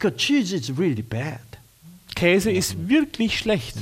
because cheese is really bad. Käse ist wirklich schlecht.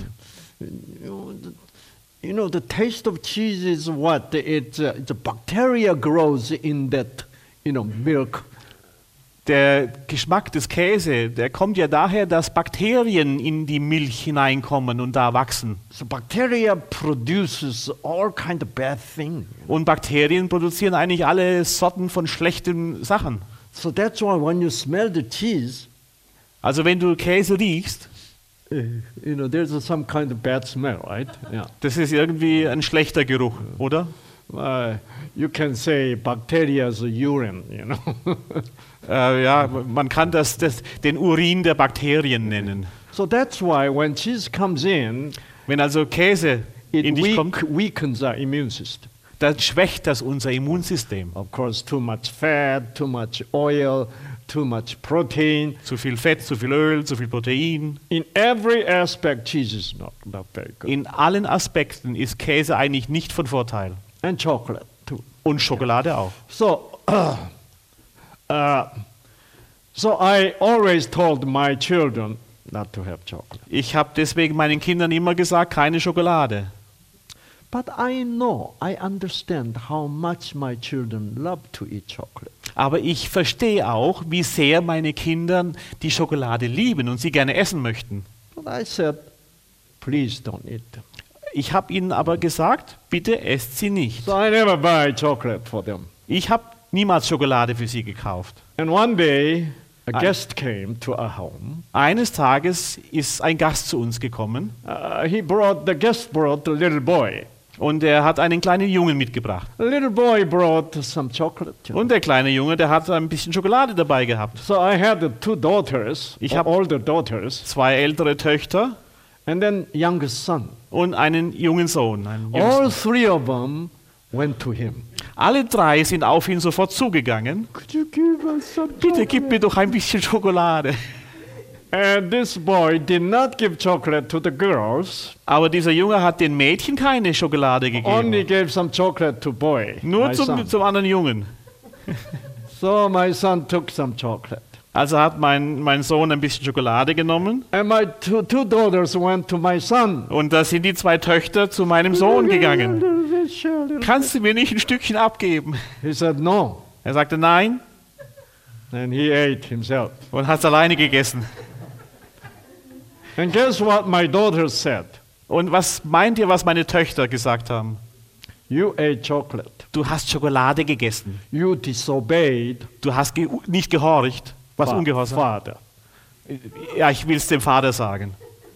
The taste of cheese is what? The bacteria grows in that, milk. Der Geschmack des Käse, der kommt ja daher, dass Bakterien in die Milch hineinkommen und da wachsen. So bacteria produces all kind of bad things. Und Bakterien produzieren eigentlich alle Sorten von schlechten Sachen. So that's why when you smell the cheese, Also wenn du Käse riechst, there's some kind of bad smell, right? Yeah. das ist irgendwie ein schlechter Geruch, oder? You can say bacteria's urine, Ja, man kann den Urin der Bakterien nennen. So that's why when cheese comes in, Wenn also Käse in dich kommt, weakens our immune system. dann schwächt das unser Immunsystem. Of course, too much fat, too much oil, too much protein. Zu viel Fett, zu viel Öl, zu viel Protein. In every aspect, cheese is not very good. In allen Aspekten ist Käse eigentlich nicht von Vorteil. And chocolate too. Und Schokolade auch. So I always told my children not to have chocolate. Ich habe deswegen meinen Kindern immer gesagt, keine Schokolade. But I understand how much my children love to eat chocolate. Aber ich verstehe auch, wie sehr meine Kinder die Schokolade lieben und sie gerne essen möchten. But I said, please don't eat them. Ich habe ihnen aber gesagt, bitte esst sie nicht. So I never buy chocolate for them. Ich habe niemals Schokolade für sie gekauft. And one day, a guest came to our home. Eines Tages ist ein Gast zu uns gekommen The guest brought a little boy. und er hat einen kleinen Jungen mitgebracht. The little boy brought some chocolate. Und der kleine Junge, der hat ein bisschen Schokolade dabei gehabt. So I had two daughters, Ich hab- older daughters, 2 ältere Töchter and then youngest son. und einen jungen Sohn. All three of them went to him. Alle 3 sind auf ihn sofort zugegangen. Could you give us some Bitte gib mir doch ein bisschen Schokolade. And this boy did not give chocolate to the girls, Aber dieser Junge hat den Mädchen keine Schokolade only gegeben. gave some chocolate to boy. Nur my son. zum anderen Jungen. So my son took some chocolate. Also hat mein Sohn ein bisschen Schokolade genommen. And my two daughters went to my son. Und da sind die 2 Töchter zu meinem Sohn gegangen. Kannst du mir nicht ein Stückchen abgeben? He said no. Er sagte nein And he ate himself. und hat es alleine gegessen. And guess what my daughters said? Und was meint ihr, was meine Töchter gesagt haben? You ate chocolate. Du hast Schokolade gegessen. You disobeyed Du hast nicht gehorcht. Was ungehorsam? Father. Ja, ich will es dem Vater sagen.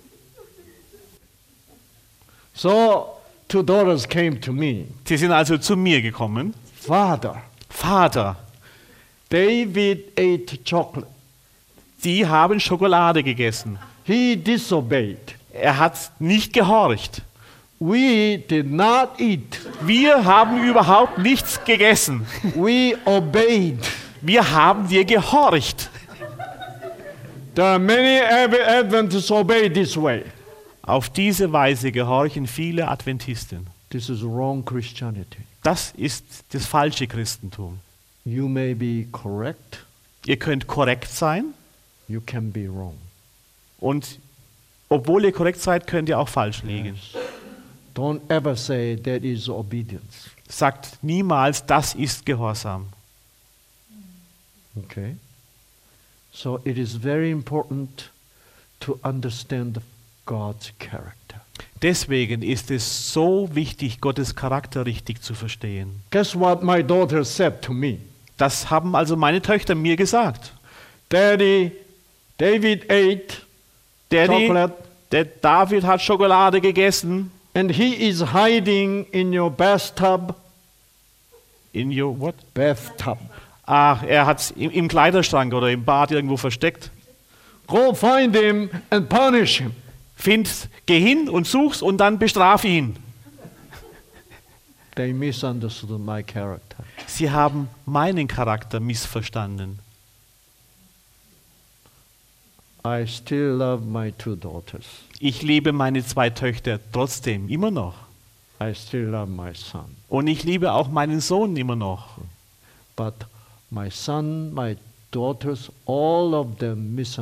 So 2 daughters came to me. Sie sind also zu mir gekommen. Father, Vater, David ate chocolate. die haben Schokolade gegessen. He disobeyed. Er hat nicht gehorcht. We did not eat. Wir haben überhaupt nichts gegessen. We obeyed. Wir haben dir gehorcht. There are many Adventists obey this way. Auf diese Weise gehorchen viele Adventisten. This is wrong Christianity. Das ist das falsche Christentum. You may be correct, Ihr könnt korrekt sein you can be wrong. und obwohl ihr korrekt seid, könnt ihr auch falsch liegen. Don't ever say that is obedience. Sagt niemals, das ist Gehorsam. Okay? So it is very important to understand God's character. Deswegen ist es so wichtig, Gottes Charakter richtig zu verstehen. Guess what my daughter said to me? Das haben also meine Töchter mir gesagt. Daddy, David ate Daddy, chocolate der David hat Schokolade gegessen. and he is hiding in your bathtub. In your what? Bathtub. Ach, er hat es im Kleiderschrank oder im Bad irgendwo versteckt. Go find him and punish him. Geh hin und such's und dann bestraf ihn. They misunderstood my character. Sie haben meinen Charakter missverstanden. I still love my 2 daughters. Ich liebe meine 2 Töchter trotzdem immer noch. I still love my son. Und ich liebe auch meinen Sohn immer noch. But my son, my daughters, all of them misunderstood